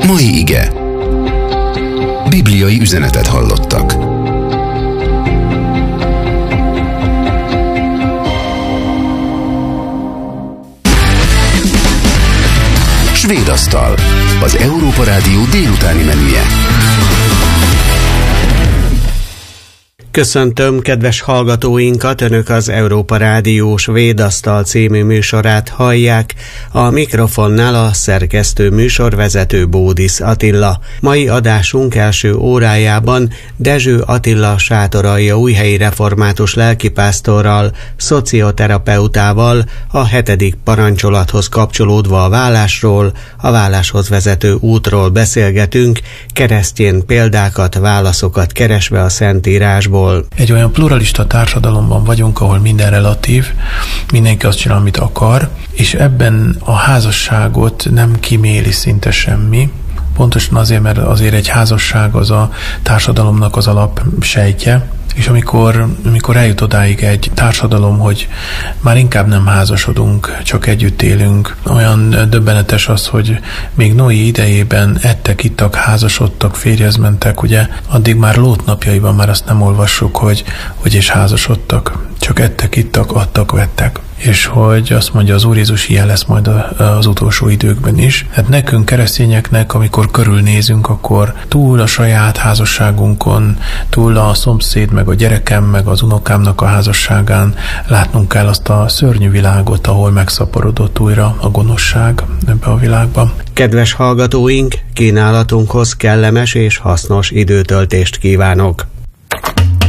mai ige. Bibliai üzenetet hallottak. Svédasztal, az Európa Rádió délutáni menüje. Köszöntöm kedves hallgatóinkat, Önök az Európa Rádió Svédasztal című műsorát hallják, a mikrofonnál a szerkesztő műsorvezető Bódisz Attila. Mai adásunk első órájában Dezső Attila sátoraljaújhelyi református lelkipásztorral, szocioterapeutával a 7. parancsolathoz kapcsolódva a vállásról, a válláshoz vezető útról beszélgetünk, keresztény példákat, válaszokat keresve a Szentírásból. Egy olyan pluralista társadalomban vagyunk, ahol minden relatív, mindenki azt csinál, amit akar, és ebben a házasságot nem kiméli szinte semmi. Pontosan azért, mert azért egy házasság az a társadalomnak az alapsejtje, és amikor eljut odáig egy társadalom, hogy már inkább nem házasodunk, csak együtt élünk, olyan döbbenetes az, hogy még Noé idejében ettek, ittak, házasodtak, férjhez mentek, ugye addig már Lót napjaiban már azt nem olvassuk, hogy és házasodtak, csak ettek, ittak, adtak, vettek. És hogy azt mondja az Úr Jézus, ilyen lesz majd az utolsó időkben is. Hát nekünk keresztényeknek, amikor körülnézünk, akkor túl a saját házasságunkon, túl a szomszéd, meg a gyerekem, meg az unokámnak a házasságán látnunk kell azt a szörnyű világot, ahol megszaporodott újra a gonoszság ebbe a világban. Kedves hallgatóink, kínálatunkhoz kellemes és hasznos időtöltést kívánok!